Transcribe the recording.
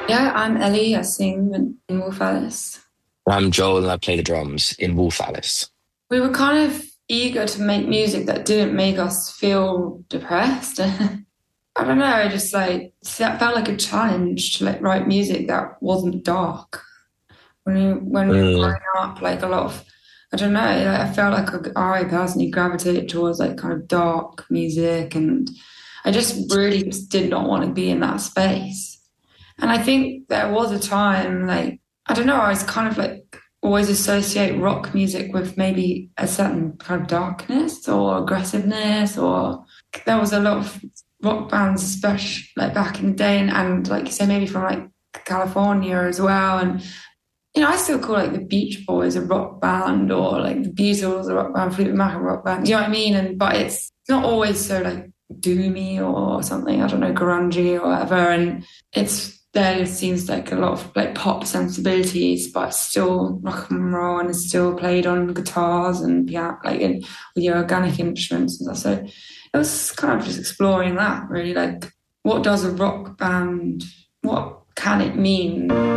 Yeah, I'm Ellie. I sing in Wolf Alice. I'm Joel and I play the drums in Wolf Alice. We were kind of eager to make music that didn't make us feel depressed. I don't know, I just like that felt like a challenge to like write music that wasn't dark. When we were Mm, growing up, like a lot of I don't know, like I felt like I personally gravitated towards like kind of dark music, and I just really just did not want to be in that space. And I think there was a time, like, I don't know, I was kind of like always associate rock music with maybe a certain kind of darkness or aggressiveness, or there was a lot of rock bands, especially like back in the day, and like you say, maybe from like California as well. And, I still call like the Beach Boys a rock band, or like the Beatles a rock band, Fleetwood Mac a rock band. Do you know what I mean? But it's not always so like doomy or something, I don't know, grungy or whatever. And there seems like a lot of like pop sensibilities, but it's still rock and roll, and it's still played on guitars and piano, like with your organic instruments and stuff. So it was kind of just exploring that really, like what does a rock band, what can it mean?